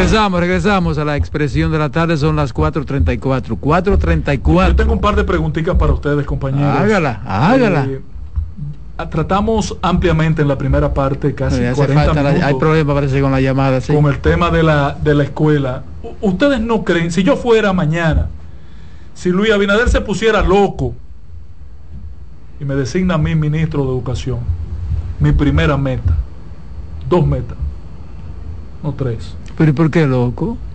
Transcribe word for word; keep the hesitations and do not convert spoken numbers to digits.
Regresamos, regresamos a la expresión de la tarde, son las cuatro treinta y cuatro. cuatro treinta y cuatro. Yo tengo un par de preguntitas para ustedes, compañeros. Hágala, hágala. Eh, tratamos ampliamente en la primera parte, casi Sí, hace cuarenta falta la- minutos, hay problema parece con la llamada, sí. con el tema de la, de la escuela. U- Ustedes no creen, si yo fuera mañana, si Luis Abinader se pusiera loco y me designa a mí ministro de Educación, mi primera meta, dos metas, no tres. Pero ¿y por qué, loco?